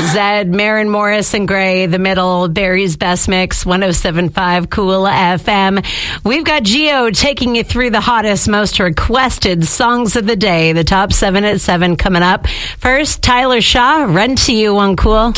Zed, Maren Morris and Gray, the middle, Barry's Best Mix, 107.5 Cool FM. We've got Gio taking you through the hottest, most requested songs of the day. The top 7 at 7 coming up. First, Tyler Shaw, Run to You on Cool.